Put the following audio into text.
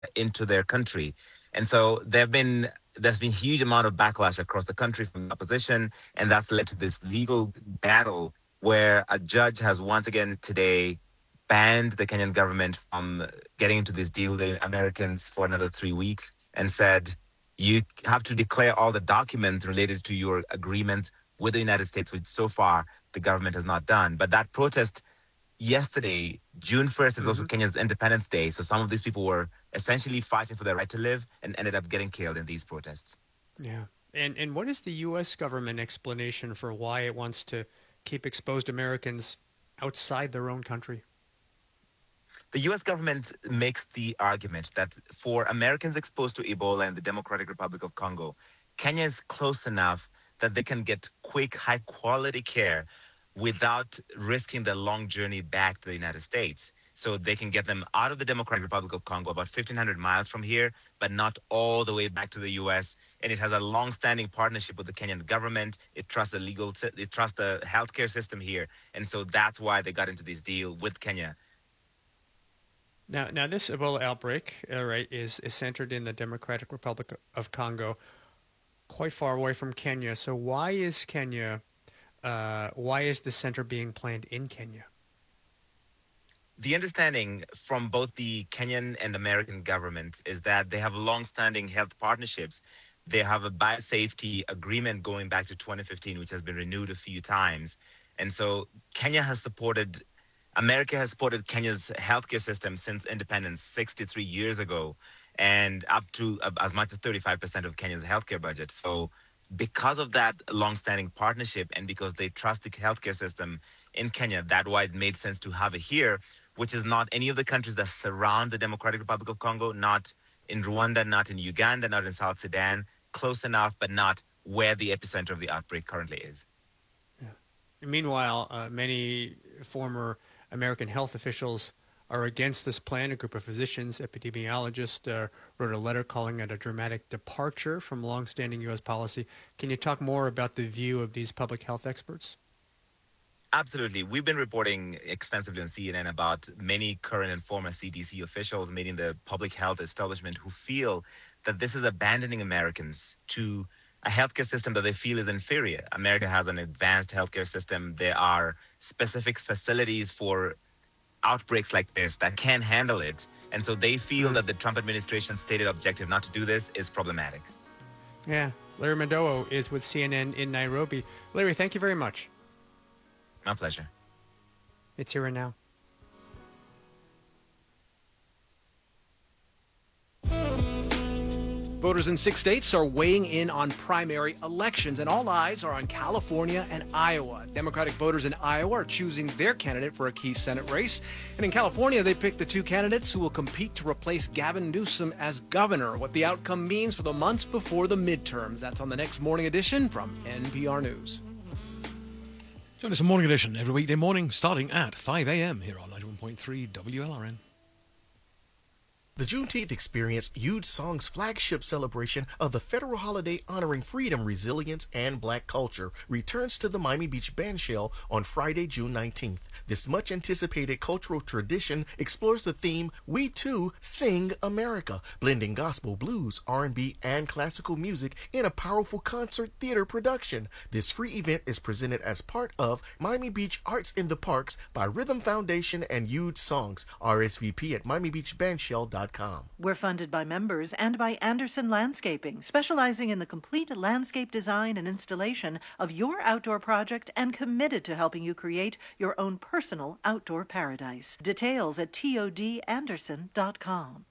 into their country. And so there's been huge amount of backlash across the country from the opposition, and that's led to this legal battle where a judge has once again today banned the Kenyan government from getting into this deal with the Americans for another 3 weeks and said you have to declare all the documents related to your agreement with the United States, which so far the government has not done. But that protest yesterday, June 1st, is also Hmm. Kenya's Independence Day. So some of these people were essentially fighting for their right to live and ended up getting killed in these protests. Yeah. And what is the U.S. government explanation for why it wants to keep exposed Americans outside their own country? The US government makes the argument that for Americans exposed to Ebola in the Democratic Republic of Congo, Kenya is close enough that they can get quick, high quality care without risking the long journey back to the United States. So they can get them out of the Democratic Republic of Congo, about 1,500 miles from here, but not all the way back to the US. And it has a long-standing partnership with the Kenyan government. It trusts the healthcare system here. And so that's why they got into this deal with Kenya. Now this Ebola outbreak, right, is centered in the Democratic Republic of Congo, quite far away from Kenya. So why is Kenya? Why is the center being planned in Kenya? The understanding from both the Kenyan and American governments is that they have long-standing health partnerships. They have a biosafety agreement going back to 2015, which has been renewed a few times. And so America has supported Kenya's healthcare system since independence 63 years ago, and up to as much as 35% of Kenya's healthcare budget. So because of that long-standing partnership and because they trust the healthcare system in Kenya, that's why it made sense to have it here, which is not any of the countries that surround the Democratic Republic of Congo, not in Rwanda, not in Uganda, not in South Sudan, close enough, but not where the epicenter of the outbreak currently is. Yeah. Meanwhile, many former American health officials are against this plan. A group of physicians, epidemiologists, wrote a letter calling it a dramatic departure from longstanding U.S. policy. Can you talk more about the view of these public health experts? Absolutely. We've been reporting extensively on CNN about many current and former CDC officials, many in the public health establishment, who feel that this is abandoning Americans to a healthcare system that they feel is inferior. America has an advanced healthcare system. There are specific facilities for outbreaks like this that can handle it. And so they feel Mm. that the Trump administration's stated objective not to do this is problematic. Yeah. Larry Mandowo is with CNN in Nairobi. Larry, thank you very much. My pleasure. It's here and now. Voters in 6 states are weighing in on primary elections, and all eyes are on California and Iowa. Democratic voters in Iowa are choosing their candidate for a key Senate race. And in California, they picked the two candidates who will compete to replace Gavin Newsom as governor. What the outcome means for the months before the midterms. That's on the next Morning Edition from NPR News. Join us in Morning Edition every weekday morning starting at 5 a.m. here on 91.3 WLRN. The Juneteenth Experience, Huge Song's flagship celebration of the federal holiday honoring freedom, resilience, and black culture, returns to the Miami Beach Bandshell on Friday, June 19th. This much-anticipated cultural tradition explores the theme, We Too Sing America, blending gospel, blues, R&B, and classical music in a powerful concert theater production. This free event is presented as part of Miami Beach Arts in the Parks by Rhythm Foundation and Huge Songs. RSVP at MiamiBeachBandshell.com. We're funded by members and by Anderson Landscaping, specializing in the complete landscape design and installation of your outdoor project and committed to helping you create your own personal outdoor paradise. Details at todanderson.com.